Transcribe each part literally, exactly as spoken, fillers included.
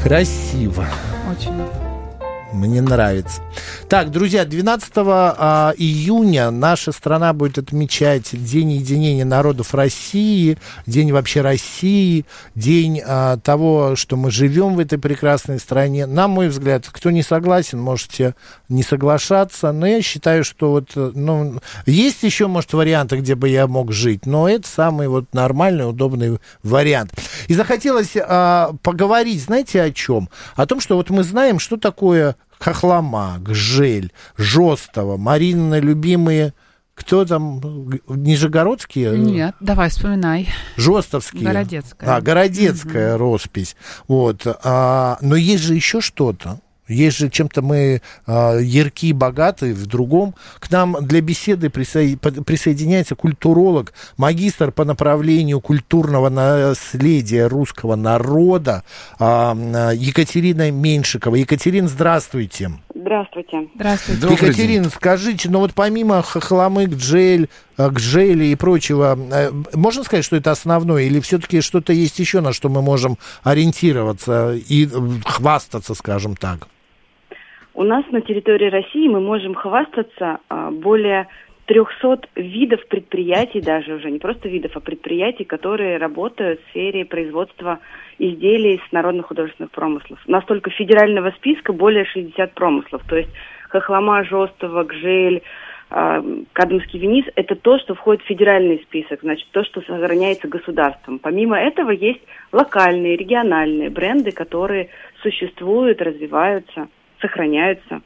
Красиво. Очень. Мне нравится. Так, друзья, двенадцатого а, июня наша страна будет отмечать День единения народов России, День вообще России, День а, того, что мы живем в этой прекрасной стране. На мой взгляд, кто не согласен, можете не соглашаться, но я считаю, что вот, ну, есть еще, может, варианты, где бы я мог жить, но это самый вот нормальный, удобный вариант. И захотелось а, поговорить, знаете, о чем? О том, что вот мы знаем, что такое Хохлома, Гжель, Жостова, Маринины любимые, кто там, нижегородские? Нет, давай, вспоминай. Жостовские. Городецкая. А, Городецкая угу. роспись. Вот. А, но есть же еще что-то. Есть же чем-то мы э, ярки и богаты в другом. К нам для беседы присо... присоединяется культуролог, магистр по направлению культурного наследия русского народа э, Екатерина Меньшикова. Екатерина, здравствуйте. Здравствуйте. Здравствуйте. Екатерина, скажите, ну вот помимо хохломы, гжель, гжели и прочего, можно сказать, что это основное, или все-таки что-то есть еще, на что мы можем ориентироваться и хвастаться, скажем так? У нас на территории России мы можем хвастаться более трехсот видов предприятий, даже уже не просто видов, а предприятий, которые работают в сфере производства изделий с народно-художественных промыслов. У нас только федерального списка более шестидесяти промыслов, то есть хохлома, Жостова, гжель, кадмский венис – это то, что входит в федеральный список, значит, то, что сохраняется государством. Помимо этого есть локальные, региональные бренды, которые существуют, развиваются, сохраняются.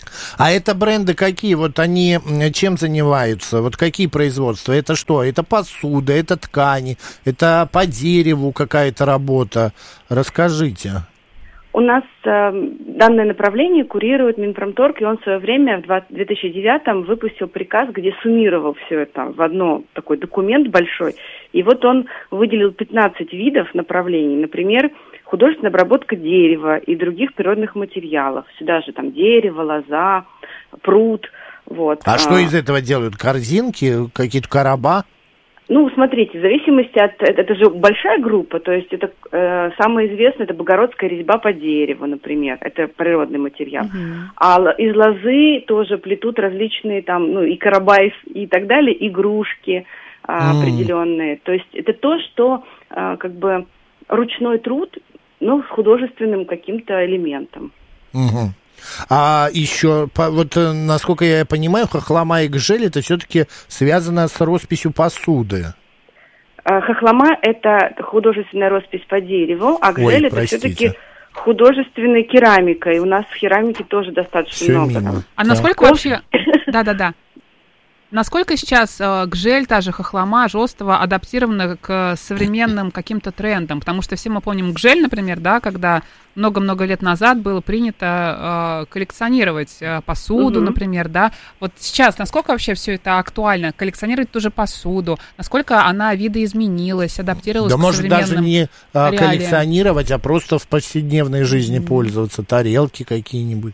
А это бренды какие? Вот они чем занимаются? Вот какие производства? Это что? Это посуда, это ткани, это по дереву какая-то работа? Расскажите. У нас э, данное направление курирует Минпромторг, и он в свое время в две тысячи девятом выпустил приказ, где суммировал все это в одно такой документ большой. И вот он выделил пятнадцать видов направлений. Например, художественная обработка дерева и других природных материалов. Сюда же там дерево, лоза, пруд. Вот. А, а что из этого делают? Корзинки, какие-то короба? Ну, смотрите, в зависимости от... Это, это же большая группа, то есть это э, самое известное, это богородская резьба по дереву, например. Это природный материал. Uh-huh. А из лозы тоже плетут различные там, ну, и короба, и, и так далее, игрушки э, uh-huh. определенные. То есть это то, что э, как бы ручной труд, но с художественным каким-то элементом. Uh-huh. А еще, вот насколько я понимаю, хохлома и гжель это все-таки связано с росписью посуды. Хохлома – это художественная роспись по дереву, а гжель Ой, это простите. все-таки художественная керамика. И у нас керамики тоже достаточно все много. Мимо. А да. насколько вообще... Да-да-да. Насколько сейчас э, гжель, та же хохлома, Жостова адаптирована к современным каким-то трендам? Потому что все мы помним гжель, например, да, когда много-много лет назад было принято э, коллекционировать э, посуду, угу. например, да. Вот сейчас насколько вообще все это актуально? Коллекционировать ту же посуду? Насколько она видоизменилась, адаптировалась да к может современным даже не а, реалиям? Коллекционировать, а просто в повседневной жизни mm. пользоваться, тарелки какие-нибудь.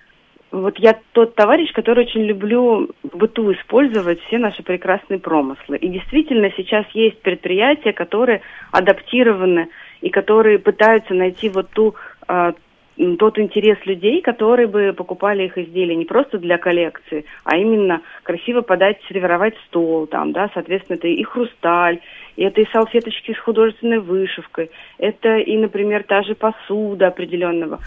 Вот я тот товарищ, который очень люблю в быту использовать все наши прекрасные промыслы. И действительно сейчас есть предприятия, которые адаптированы и которые пытаются найти вот ту, э, тот интерес людей, которые бы покупали их изделия не просто для коллекции, а именно красиво подать, сервировать стол, там, да, соответственно, это и хрусталь, и это и салфеточки с художественной вышивкой, это и, например, та же посуда определенного.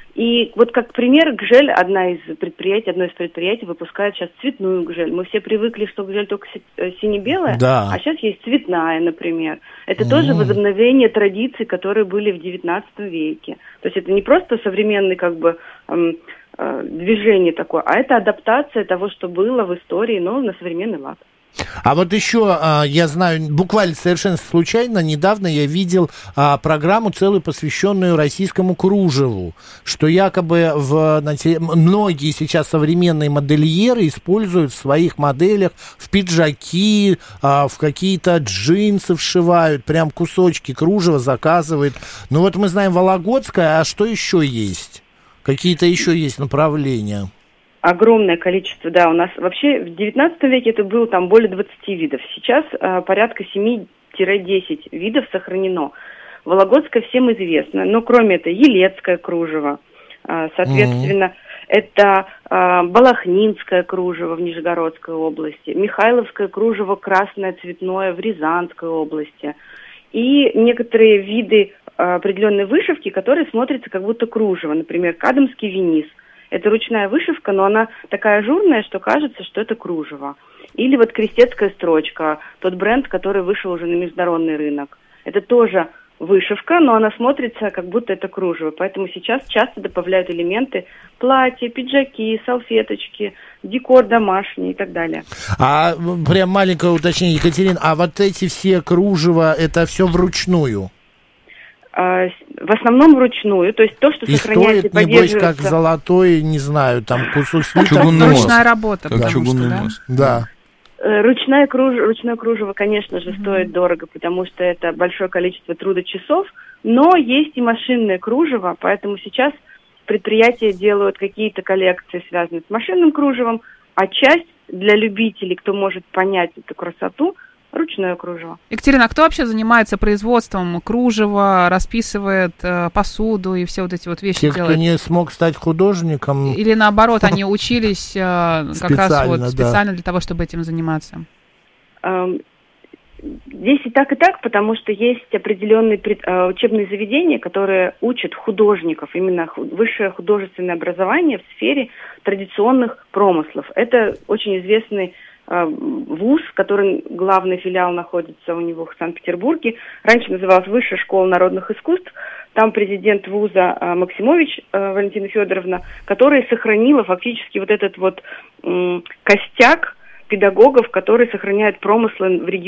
И вот как пример, гжель, одна из предприятий, одно из предприятий выпускает сейчас цветную гжель. Мы все привыкли, что гжель только сине-белая, да. а сейчас есть цветная, например. Это mm. тоже возобновление традиций, которые были в девятнадцатом веке. То есть это не просто современный как бы эм, э, движение такое, а это адаптация того, что было в истории, но на современный лад. А вот еще, я знаю, буквально совершенно случайно, недавно я видел программу целую, посвященную российскому кружеву, что якобы в, многие сейчас современные модельеры используют в своих моделях в пиджаки, в какие-то джинсы вшивают, прям кусочки кружева заказывают. Ну вот мы знаем Вологодское, а что еще есть? Какие-то еще есть направления? Огромное количество, да, у нас вообще в девятнадцатом веке это было там более двадцати видов. Сейчас э, порядка семь-десять видов сохранено. Вологодское всем известно, но кроме этого Елецкое кружево, соответственно, mm-hmm. это Балахнинское кружево в Нижегородской области, Михайловское кружево красное цветное в Рязанской области и некоторые виды определенной вышивки, которые смотрятся как будто кружево, например, кадамский винис. Это ручная вышивка, но она такая ажурная, что кажется, что это кружево. Или вот крестецкая строчка, тот бренд, который вышел уже на международный рынок. Это тоже вышивка, но она смотрится, как будто это кружево. Поэтому сейчас часто добавляют элементы платья, пиджаки, салфеточки, декор домашний и так далее. А прям маленькое уточнение, Екатерина, а вот эти все кружева, это все вручную? А, в основном вручную, то есть то, что и сохраняется и стоит, небось, как поддерживается. золотой, не знаю, там кусок ручная работа. Как чугунный мост. Да. Ручное кружево, ручное кружево, конечно же, mm-hmm. стоит дорого, потому что это большое количество трудочасов, но есть и машинное кружево, поэтому сейчас предприятия делают какие-то коллекции, связанные с машинным кружевом, а часть для любителей, кто может понять эту красоту, ручное кружево. Екатерина, а кто вообще занимается производством кружева, расписывает э, посуду и все вот эти вот вещи Те, делает? кто не смог стать художником. Или наоборот, они учились э, как раз вот специально да. для того, чтобы этим заниматься? Эм, здесь и так, и так, потому что есть определенные пред, э, учебные заведения, которые учат художников, именно ху- высшее художественное образование в сфере традиционных промыслов. Это очень известный вуз, который главный филиал находится у него в Санкт-Петербурге. Раньше называлась Высшая школа народных искусств. Там президент вуза Максимович Валентина Федоровна, которая сохранила фактически вот этот вот м, костяк педагогов, которые сохраняют промыслы в регионе.